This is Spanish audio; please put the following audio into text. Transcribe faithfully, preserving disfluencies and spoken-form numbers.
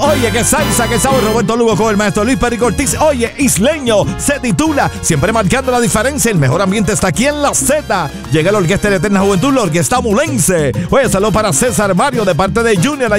Oye, que salsa, que sabe Roberto Lugo con el maestro Luis Perico Ortiz. Oye, Isleño se titula Siempre marcando la diferencia. El mejor ambiente está aquí en la Z. Llega la orquesta de la Eterna Juventud, la orquesta mulense. Oye, saludo para César Mario de parte de Junior.